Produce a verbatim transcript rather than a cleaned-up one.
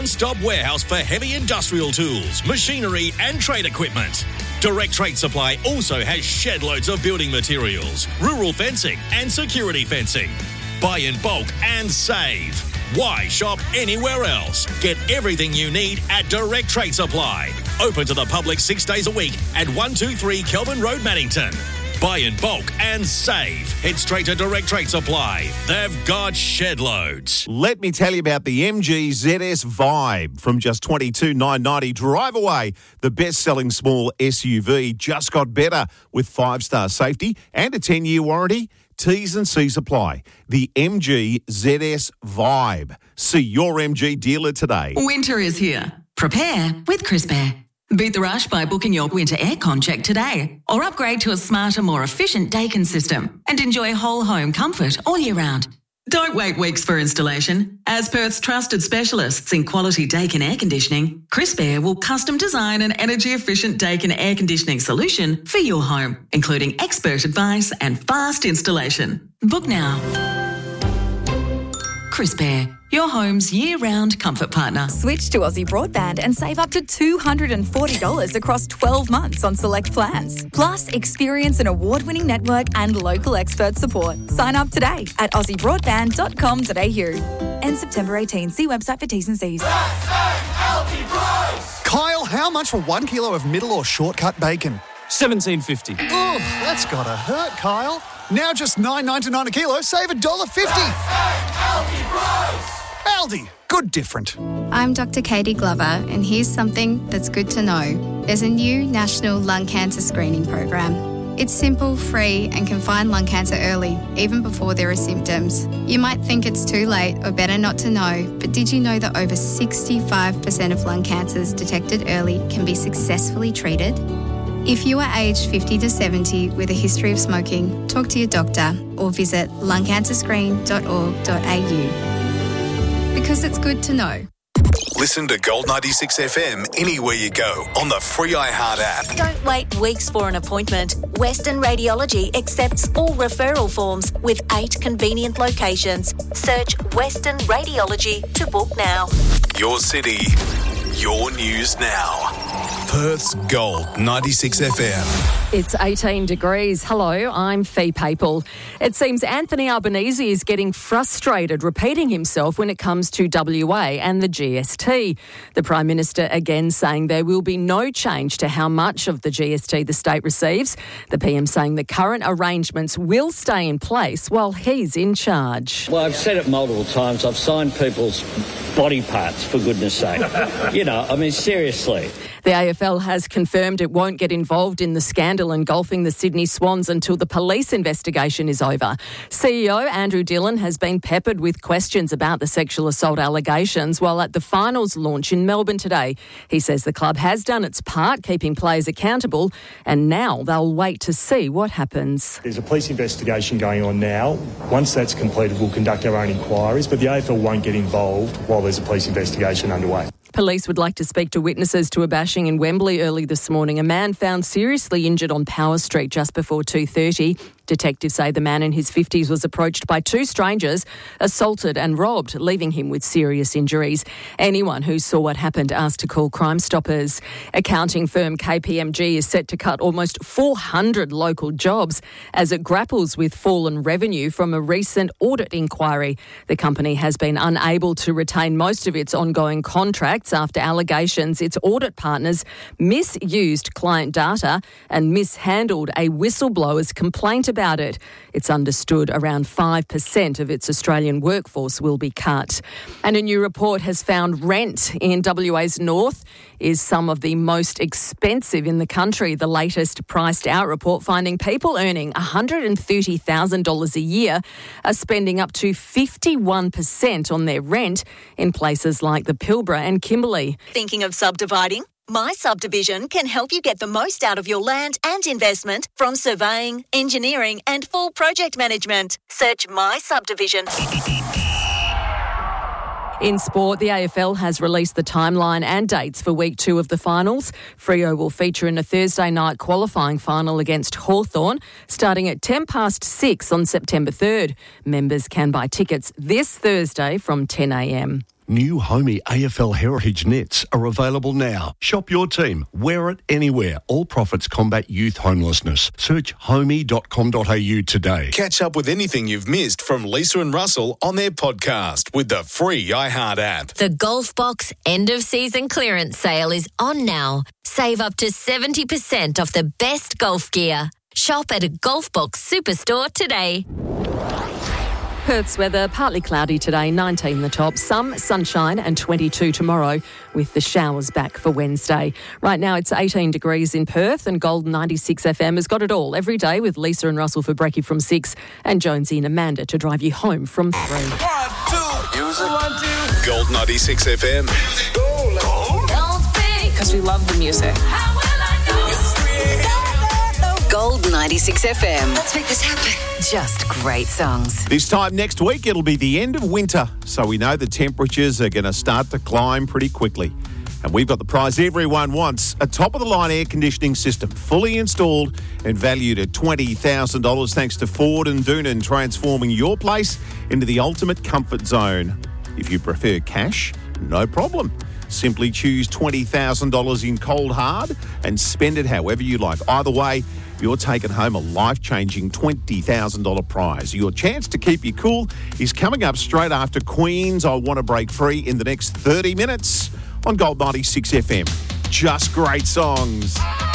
One-stop warehouse for heavy industrial tools, machinery and trade equipment. Direct Trade Supply also has shed loads of building materials, rural fencing and security fencing. Buy in bulk and save. Why shop anywhere else? Get everything you need at Direct Trade Supply. Open to the public six days a week at one two three Kelvin Road, Mannington. Buy in bulk and save. Head straight to Direct Trade Supply. They've got shed loads. Let me tell you about the M G Z S Vibe. From just twenty-two thousand nine hundred ninety dollars, drive away. The best-selling small S U V just got better with five-star safety and a ten-year warranty. T's and C's apply. The M G Z S Vibe. See your M G dealer today. Winter is here. Prepare with Crisp Air. Beat the rush by booking your winter aircon check today, or upgrade to a smarter, more efficient Daikin system and enjoy whole home comfort all year round. Don't wait weeks for installation. As Perth's trusted specialists in quality Daikin air conditioning, Crisp Air will custom design an energy-efficient Daikin air conditioning solution for your home, including expert advice and fast installation. Book now. Crisp Air, your home's year-round comfort partner. Switch to Aussie Broadband and save up to two hundred forty dollars across twelve months on select plans. Plus, experience an award-winning network and local expert support. Sign up today at aussie broadband dot com dot a u. End September eighteenth. See website for T's and C's. Kyle, how much for one kilo of middle or shortcut bacon? seventeen fifty. Oh, that's gotta hurt, Kyle. Now just nine ninety-nine a kilo, save one dollar fifty. Aldi, good different. I'm Doctor Katie Glover, and here's something that's good to know. There's a new national lung cancer screening program. It's simple, free, and can find lung cancer early, even before there are symptoms. You might think it's too late or better not to know, but did you know that over sixty-five percent of lung cancers detected early can be successfully treated? If you are aged fifty to seventy with a history of smoking, talk to your doctor or visit lung cancer screen dot org dot a u. Because it's good to know. Listen to Gold ninety-six F M anywhere you go on the free iHeart app. Don't wait weeks for an appointment. Western Radiology accepts all referral forms with eight convenient locations. Search Western Radiology to book now. Your city, your news now. Perth's Gold ninety-six F M. It's eighteen degrees. Hello, I'm Fee Papal. It seems Anthony Albanese is getting frustrated, repeating himself when it comes to W A and the G S T. The Prime Minister again saying there will be no change to how much of the G S T the state receives. The P M saying the current arrangements will stay in place while he's in charge. Well, I've said it multiple times. I've signed people's body parts, for goodness sake. You know, I mean, seriously. The A F L has confirmed it won't get involved in the scandal engulfing the Sydney Swans until the police investigation is over. C E O Andrew Dillon has been peppered with questions about the sexual assault allegations while at the finals launch in Melbourne today. He says the club has done its part, keeping players accountable, and now they'll wait to see what happens. There's a police investigation going on now. Once that's completed, we'll conduct our own inquiries, but the A F L won't get involved while there's a police investigation underway. Police would like to speak to witnesses to a bashing in Wembley early this morning. A man found seriously injured on Power Street just before two thirty. Detectives say the man in his fifties was approached by two strangers, assaulted and robbed, leaving him with serious injuries. Anyone who saw what happened asked to call Crime Stoppers. Accounting firm K P M G is set to cut almost four hundred local jobs as it grapples with fallen revenue from a recent audit inquiry. The company has been unable to retain most of its ongoing contracts after allegations its audit partners misused client data and mishandled a whistleblower's complaint about it. It's understood around five percent of its Australian workforce will be cut. And a new report has found rent in W A's north is some of the most expensive in the country. The latest priced out report finding people earning one hundred thirty thousand dollars a year are spending up to fifty-one percent on their rent in places like the Pilbara and Kimberley. Thinking of subdividing? My Subdivision can help you get the most out of your land and investment from surveying, engineering and full project management. Search My Subdivision. In sport, the A F L has released the timeline and dates for week two of the finals. Freo will feature in a Thursday night qualifying final against Hawthorn, starting at ten past six on September third. Members can buy tickets this Thursday from ten a m. New Homey A F L Heritage nets are available now. Shop your team. Wear it anywhere. All profits combat youth homelessness. Search homey dot com dot a u today. Catch up with anything you've missed from Lisa and Russell on their podcast with the free iHeart app. The Golf Box end of season clearance sale is on now. Save up to seventy percent off the best golf gear. Shop at a Golf Box Superstore today. Perth's weather, partly cloudy today, nineteen the top, some sunshine and twenty-two tomorrow with the showers back for Wednesday. Right now it's eighteen degrees in Perth and Gold ninety-six F M has got it all every day with Lisa and Russell for brekkie from six and Jonesy and Amanda to drive you home from three. One, two, music. One, two. Gold ninety-six F M. Because we love the music. Gold ninety-six F M. Let's make this happen. Just great songs. This time next week, it'll be the end of winter, so we know the temperatures are going to start to climb pretty quickly. And we've got the prize everyone wants, a top-of-the-line air conditioning system, fully installed and valued at twenty thousand dollars thanks to Ford and Doonan, transforming your place into the ultimate comfort zone. If you prefer cash, no problem. Simply choose twenty thousand dollars in cold hard and spend it however you like. Either way, you're taking home a life-changing twenty thousand dollars prize. Your chance to keep you cool is coming up straight after Queen's I Want to Break Free in the next thirty minutes on Gold ninety-six F M. Just great songs.